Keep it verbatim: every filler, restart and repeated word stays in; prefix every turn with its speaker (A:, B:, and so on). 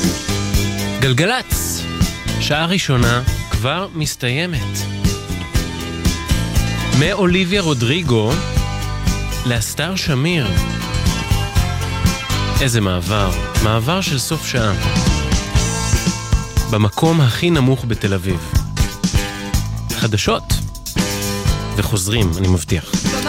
A: גלגלץ, שעה ראשונה כבר מסתיימת. מאוליביה רודריגו לאסתר שמיר. איזה מעבר, מעבר של סוף שעה. במקום הכי נמוך בתל אביב. חדשות וחוזרים, אני מבטיח.